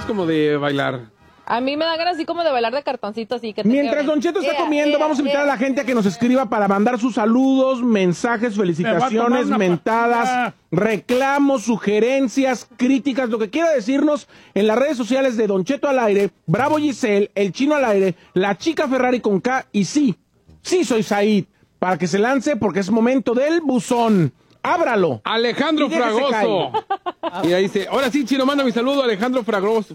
como de bailar? A mí me da ganas así como de bailar de cartoncito, así que... Mientras Don Cheto está comiendo, vamos a invitar a la gente a que nos escriba para mandar sus saludos, mensajes, felicitaciones, mentadas, reclamos, sugerencias, críticas, lo que quiera decirnos en las redes sociales de Don Cheto al aire, Bravo Giselle, El Chino al aire, La Chica Ferrari con K y sí soy Said, para que se lance porque es momento del buzón. Ábralo. Alejandro Fragoso. Y ahí dice, ahora sí, Chino, manda mi saludo, Alejandro Fragoso.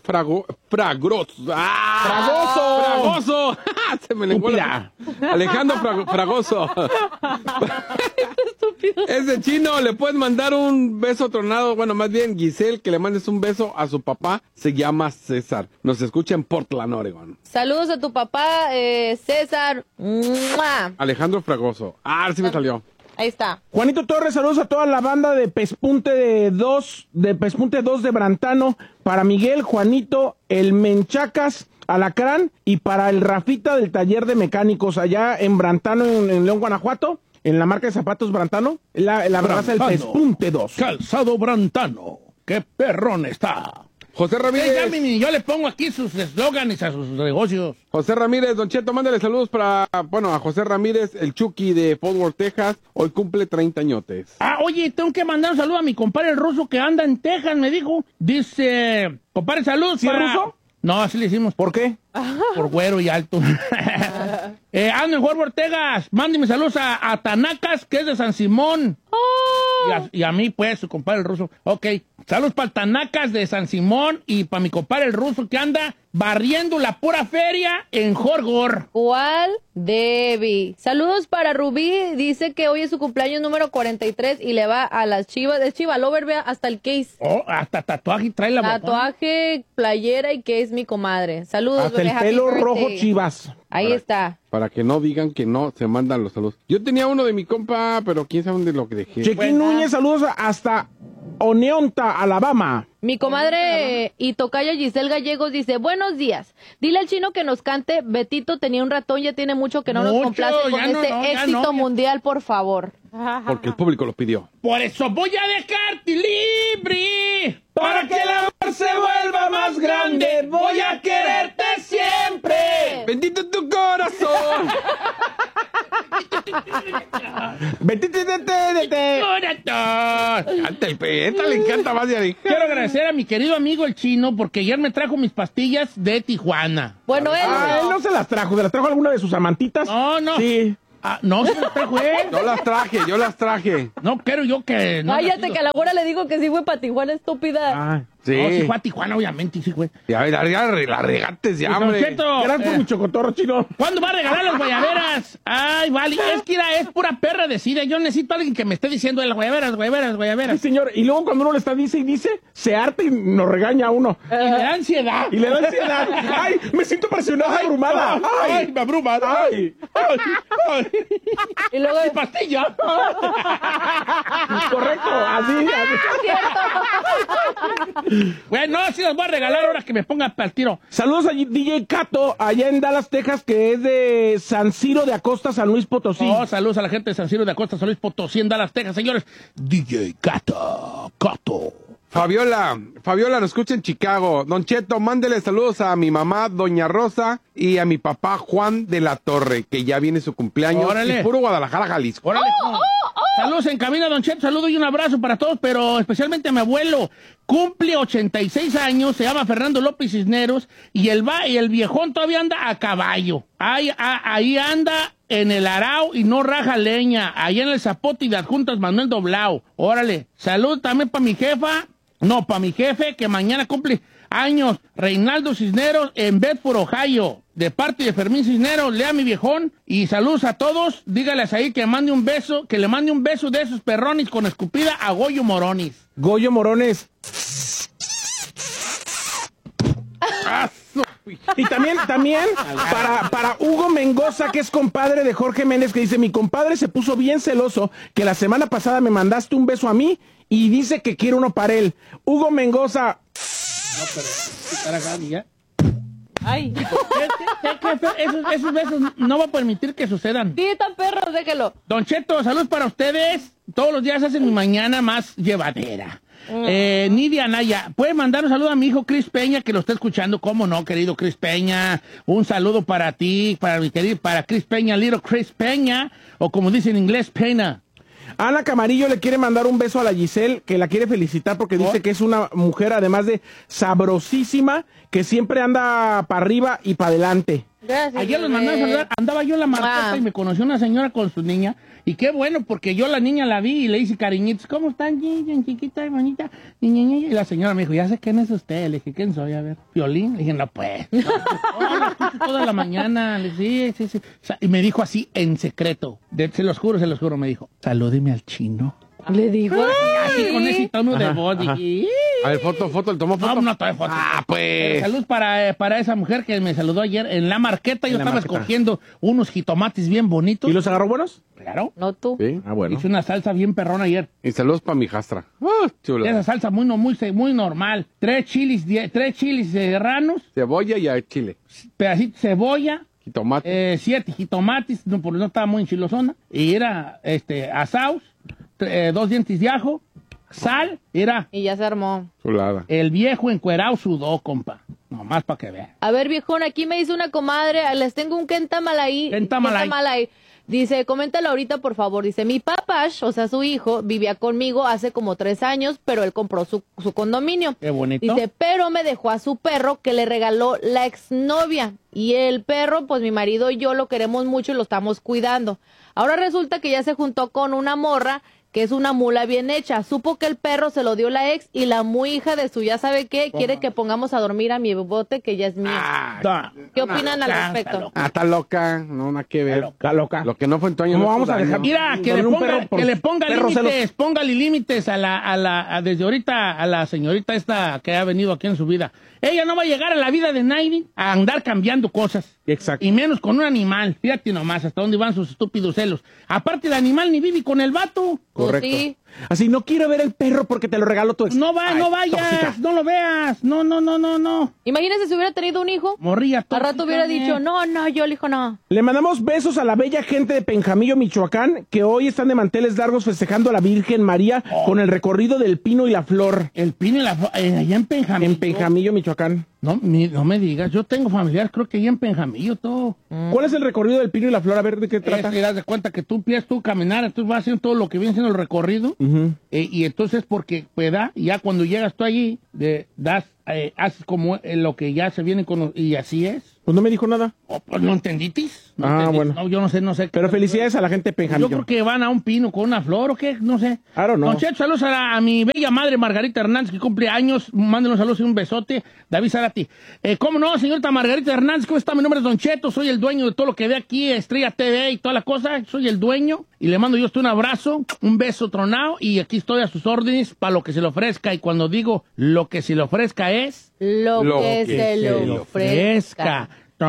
Fragoso. Se me lenguó Alejandro Fragoso. Ese Chino, le puedes mandar un beso tronado, bueno, más bien Giselle, que le mandes un beso a su papá, se llama César. Nos escucha en Portland, Oregon. Saludos a tu papá, César. ¡Mua! Alejandro Fragoso. Sí me salió. Ahí está. Juanito Torres, saludos a toda la banda de Pespunte 2 de Brantano, para Miguel, Juanito, el Menchacas, Alacrán y para el Rafita del taller de mecánicos allá en Brantano, en León, Guanajuato, en la marca de zapatos Brantano, la raza del Pespunte 2. Calzado Brantano, qué perrón está. José Ramírez. Yo le pongo aquí sus eslóganes a sus negocios. José Ramírez, Don Cheto, mándale saludos a José Ramírez, el Chucky de Fort Worth, Texas. Hoy cumple 30 añotes. Oye, tengo que mandar un saludo a mi compadre el ruso que anda en Texas, me dijo. Dice, compadre, saludos. ¿Sí es ruso? No, así le hicimos. ¿Por qué? Por güero y alto. Ando en Fort Worth, Texas. Mándeme saludos a Tanacas, que es de San Simón. Y a mí, pues, su compadre el ruso. Ok. Saludos para Tanacas de San Simón y para mi compadre el ruso que anda barriendo la pura feria en Jorgor. ¿Cuál? Debbie. Saludos para Rubí. Dice que hoy es su cumpleaños número 43 y le va a las Chivas. Es Chiva Lover, vea, hasta el case. Hasta tatuaje trae la tatuaje, playera y que es mi comadre. Saludos, hasta el pelo rojo Chivas. Ahí está. Para que no digan que no se mandan los saludos. Yo tenía uno de mi compa, pero quién sabe dónde lo que dejé. Chequín Núñez, saludos hasta Oneonta, Alabama. Mi comadre y tocaya Giselle Gallegos dice, buenos días. Dile al Chino que nos cante Betito tenía un ratón, ya tiene mucho que no nos complace con este éxito mundial, por favor. Porque el público lo pidió. Por eso voy a dejarte libre. Para que el amor se vuelva más grande, voy a quererte siempre. Bendito tu corazón. Bendito corazón. Canta el peta, le encanta más de ahí. Quiero agradecer a mi querido amigo el Chino porque ayer me trajo mis pastillas de Tijuana. Bueno, él no se las trajo alguna de sus amantitas. No. Sí. No se las trajo él. Yo las traje. No quiero yo que... No, cállate, que a la hora le digo que sí fue para Tijuana, estúpida. Sí. No, sí fue a Tijuana, obviamente, sí fue. Ya, la regates ya, hombre. Gracias por mi chocotorro, Chino. ¿Cuándo va a regalar las guayaberas? Ay, vale. Es que es pura perra decida. Yo necesito a alguien que me esté diciendo las guayaberas. Sí, señor. Y luego cuando uno le está dice y dice, se harta y nos regaña a uno. Y le da ansiedad. Ay, me siento presionada, abrumada. Ay, me abruma. Ay. Y luego mi pastilla. Correcto, así. Bueno, sí las voy a regalar ahora que me pongan para el tiro. Saludos a DJ Cato, allá en Dallas, Texas, que es de San Ciro de Acosta, San Luis Potosí. Saludos a la gente de San Ciro de Acosta, San Luis Potosí, en Dallas, Texas, señores. DJ Cato. Fabiola nos escucha en Chicago. Don Cheto, mándele saludos a mi mamá, Doña Rosa, y a mi papá, Juan de la Torre, que ya viene su cumpleaños. Órale. Y puro Guadalajara, Jalisco. Órale. Saludos en cabina, Don Cheto, saludos y un abrazo para todos, pero especialmente a mi abuelo. Cumple 86 años, se llama Fernando López Cisneros, y el viejón todavía anda a caballo. Ahí anda en el arao y no raja leña, allá en el Zapote y las Juntas Manuel Doblao. Órale. Salud también para mi jefe, que mañana cumple años, Reinaldo Cisneros, en Bedford, Ohio. De parte de Fermín Cisneros, lea a mi viejón, y saludos a todos. Dígales ahí que le mande un beso de esos perrones con escupida a Goyo Morones. Goyo Morones. Y también para Hugo Mengoza, que es compadre de Jorge Méndez, que dice, mi compadre se puso bien celoso que la semana pasada me mandaste un beso a mí y dice que quiere uno para él. Hugo Mengoza. No, pero... ¿ya? Ay. Esos besos no va a permitir que sucedan. Sí, están perros, déjelo. Don Cheto, salud para ustedes. Todos los días hacen mi mañana más llevadera. Nidia Anaya, puede mandar un saludo a mi hijo Chris Peña, que lo está escuchando. ¿Cómo no, querido Chris Peña? Un saludo para ti, para Chris Peña, little Chris Peña, o como dice en inglés, Peña. Ana Camarillo le quiere mandar un beso a la Giselle, que la quiere felicitar porque dice que es una mujer, además de sabrosísima, que siempre anda para arriba y para adelante. Gracias. Ayer los mandé a saludar, andaba yo en la marqueta y me conoció una señora con su niña, y qué bueno, porque yo la niña la vi y le hice cariñitos. ¿Cómo están, chiquita y bonita? Y la señora me dijo, ya sé quién es usted. Le dije, ¿quién soy? A ver, Piolín. Le dije, no, pues. No, la escucho toda la mañana. Le dije, sí. Y me dijo así, en secreto, se los juro, me dijo, salúdeme al chino. Le dijo así con ese tono de voz. Dije, a ver, foto, ¿le tomó foto? No tomé foto. Pues. Salud para esa mujer que me saludó ayer en la marqueta. Yo estaba escogiendo unos jitomates bien bonitos. ¿Y los agarró buenos? Claro. No tú. Sí. Bueno. Hice una salsa bien perrona ayer. Y saludos para mi jastra. Chula. Esa salsa muy normal. 3 chilis serranos. Cebolla y chile. Pedacito de cebolla. Jitomate. 7 jitomates. No, porque no estaba muy enchilosona. Y era asaus. 2 dientes de ajo. Sal. Y ya se armó. Chulada. El viejo encuerao sudó, compa. Nomás para que vean. A ver, viejón, aquí me dice una comadre, les tengo un Kentamalay. Dice, coméntalo ahorita, por favor. Dice, mi papash, o sea, su hijo, vivía conmigo hace como 3 años, pero él compró su condominio. Qué bonito. Dice, pero me dejó a su perro que le regaló la exnovia. Y el perro, pues mi marido y yo lo queremos mucho y lo estamos cuidando. Ahora resulta que ya se juntó con una morra que es una mula bien hecha. Supo que el perro se lo dio la ex y la muy hija de su ya sabe qué, quiere que pongamos a dormir a mi bote que ya es mía. ¿Qué opinan al respecto? Está loca, no, nada que ver. Está loca. Lo que no fue en tu año. ¿Cómo vamos a dejar? Mira, que le ponga límites, póngale límites desde ahorita a la señorita esta que ha venido aquí en su vida. Ella no va a llegar a la vida de Nairi a andar cambiando cosas. Exacto. Y menos con un animal. Fíjate nomás hasta dónde van sus estúpidos celos. Aparte, el animal ni vive con el vato. Correcto. Sí. Así, no quiero ver el perro porque te lo regalo tu ex. No vayas, tóxica. No lo veas. No. Imagínese si hubiera tenido un hijo. Morría Al rato hubiera dicho, no, yo el hijo no. Le mandamos besos a la bella gente de Penjamillo, Michoacán, que hoy están de manteles largos festejando a la Virgen María con el recorrido del Pino y la Flor. El Pino y la Flor, allá en Penjamillo. En Penjamillo, Michoacán. No me digas, yo tengo familiares, creo que allá en Penjamillo todo. ¿Cuál es el recorrido del Pino y la Flor? A ver, ¿de qué trata? Te das de cuenta que tú empiezas a caminar, entonces vas haciendo todo lo que viene siendo el recorrido. Y entonces porque, pues, ya cuando llegas tú allí, haces como lo que ya se viene con... Y así es. Pues no me dijo nada. Pues no entenditis. Bueno. No, yo no sé. Pero felicidades a la gente de Penjamillo. Yo creo que van a un pino con una flor o qué, no sé. Claro, no. Don Cheto, saludos a mi bella madre Margarita Hernández, que cumple años. Mándenos saludos y un besote. David Zarati. ¿Cómo no, señorita Margarita Hernández? ¿Cómo está? Mi nombre es Don Cheto, soy el dueño de todo lo que ve aquí, Estrella TV y toda la cosa. Soy el dueño. Y le mando yo un abrazo, un beso tronado. Y aquí estoy a sus órdenes para lo que se le ofrezca. Y cuando digo lo que se le ofrezca es... Lo que se le ofrezca.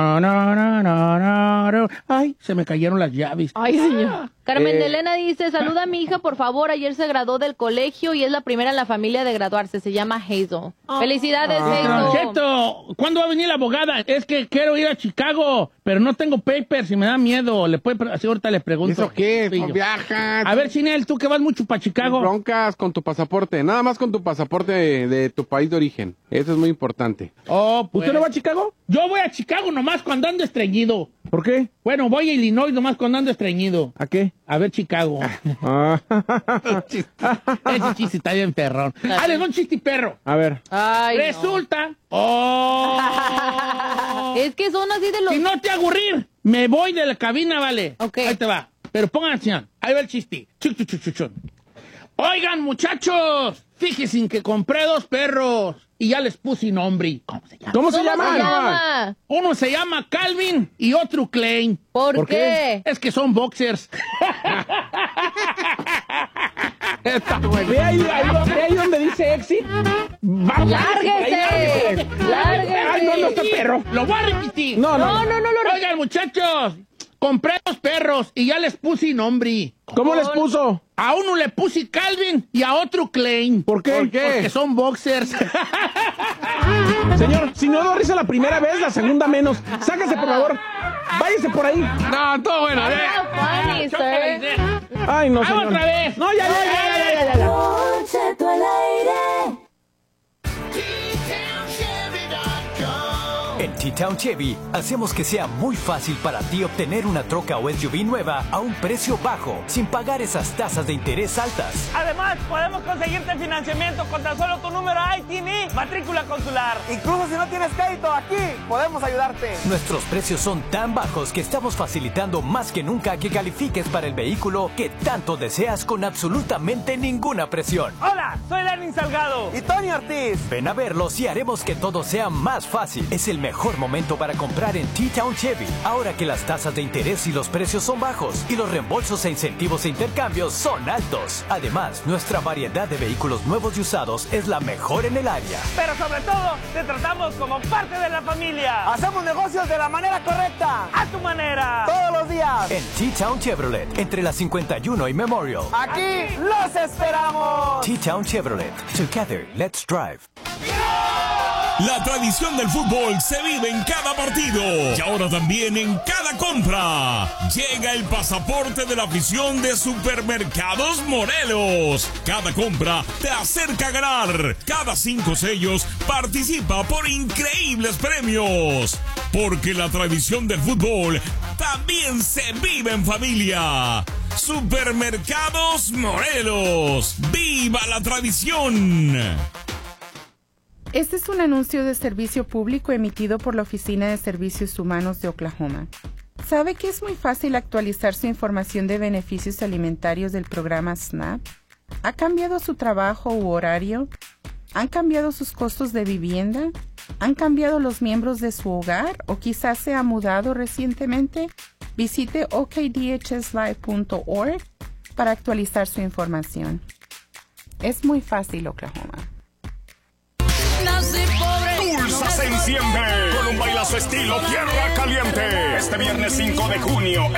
Ay, se me cayeron las llaves. Ay, señor. Carmen de Elena dice, saluda a mi hija, por favor. Ayer se graduó del colegio y es la primera en la familia de graduarse. Se llama Hazel. Felicidades, Hazel. Don Cheto, ¿cuándo va a venir la abogada? Es que quiero ir a Chicago, pero no tengo papers y me da miedo. Así ahorita le pregunto. ¿Eso qué? Viaja. A ver, Chinel, tú que vas mucho para Chicago. Broncas con tu pasaporte. Nada más con tu pasaporte de tu país de origen. Eso es muy importante. Oh, pues. ¿Usted no va a Chicago? Yo voy a Chicago nomás cuando ando estreñido. ¿Por qué? Bueno, voy a Illinois nomás cuando ando estreñido. ¿A qué? A ver Chicago. Ese chiste está bien perrón. Dale, un chiste perro. A ver. Ay, resulta. Es que son así de los... Si no te aburrir, me voy de la cabina, vale. Ok. Ahí te va. Pero pongan atención. Ahí va el chiste. Oigan, muchachos. Fíjense que compré 2 perros y ya les puse nombre. ¿Cómo se llama? Uno se llama Calvin y otro Klein. ¿Por qué? Es que son boxers. Ve ahí donde dice exit. ¡Vamos! ¡Lárguese! ¡Ay, no está perro! Lo voy a repetir. No. Oigan, muchachos. Compré 2 perros y ya les puse nombre. ¿Cómo les puso? A uno le puse Calvin y a otro Klein. ¿Por qué? Porque son boxers. Señor, si no da risa la primera vez, la segunda menos. Sáquese, por favor. Váyase por ahí. No, todo bueno. Funny, sir. Ay, no, señor. otra vez! No, ya. Don Cheto al aire. En T-Town Chevy hacemos que sea muy fácil para ti obtener una troca o SUV nueva a un precio bajo, sin pagar esas tasas de interés altas. Además, podemos conseguirte financiamiento con tan solo tu número ITIN, matrícula consular. Incluso si no tienes crédito, aquí podemos ayudarte. Nuestros precios son tan bajos que estamos facilitando más que nunca que califiques para el vehículo que tanto deseas con absolutamente ninguna presión. Hola, soy Lenin Salgado. Y Tony Ortiz. Ven a verlos y haremos que todo sea más fácil. Es el mejor momento para comprar en T-Town Chevy. Ahora que las tasas de interés y los precios son bajos y los reembolsos e incentivos e intercambios son altos. Además, nuestra variedad de vehículos nuevos y usados es la mejor en el área. Pero sobre todo, te tratamos como parte de la familia. Hacemos negocios de la manera correcta. A tu manera. Todos los días. En T-Town Chevrolet, entre la 51 y Memorial. Aquí los esperamos. T-Town Chevrolet. Together, let's drive. La tradición del fútbol se vive en cada partido y ahora también en cada compra. Llega el pasaporte de la afición de Supermercados Morelos. Cada compra te acerca a ganar. Cada 5 sellos participa por increíbles premios. Porque la tradición del fútbol también se vive en familia. Supermercados Morelos. ¡Viva la tradición! Este es un anuncio de servicio público emitido por la Oficina de Servicios Humanos de Oklahoma. ¿Sabe que es muy fácil actualizar su información de beneficios alimentarios del programa SNAP? ¿Ha cambiado su trabajo u horario? ¿Han cambiado sus costos de vivienda? ¿Han cambiado los miembros de su hogar o quizás se ha mudado recientemente? Visite okdhslive.org para actualizar su información. Es muy fácil, Oklahoma. Tulsa se enciende con un bailazo estilo Tierra Caliente. Este viernes 5 de junio